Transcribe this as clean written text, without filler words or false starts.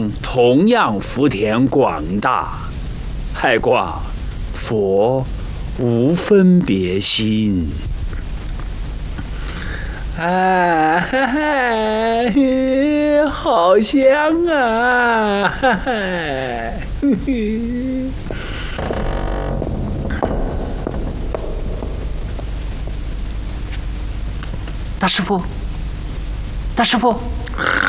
同样福田广大，还挂佛无分别心。啊，好香啊！ 大师傅，大师傅。